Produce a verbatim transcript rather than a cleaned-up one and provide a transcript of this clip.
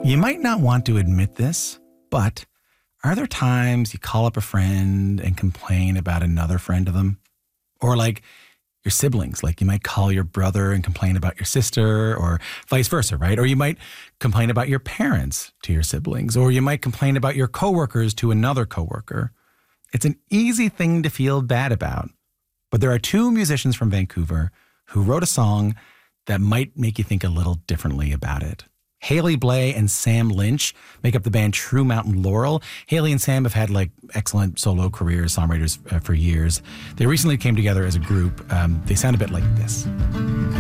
You might not want to admit this, but are there times you call up a friend and complain about another friend of them? Or like your siblings, like you might call your brother and complain about your sister, or vice versa, right? Or you might complain about your parents to your siblings, or you might complain about your coworkers to another coworker. It's an easy thing to feel bad about. But there are two musicians from Vancouver who wrote a song that might make you think a little differently about it. Hayley Blay and Sam Lynch make up the band True Mountain Laurel. Hayley and Sam have had like excellent solo careers, songwriters uh, for years. They recently came together as a group. Um, they sound a bit like this.